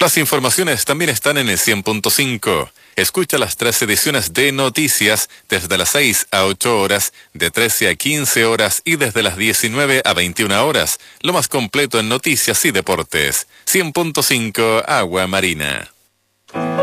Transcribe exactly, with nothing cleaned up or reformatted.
Las informaciones también están en el cien punto cinco. Escucha las tres ediciones de Noticias desde las seis a ocho horas, de trece a quince horas y desde las diecinueve a veintiuna horas. Lo más completo en noticias y deportes. cien punto cinco Agua Marina.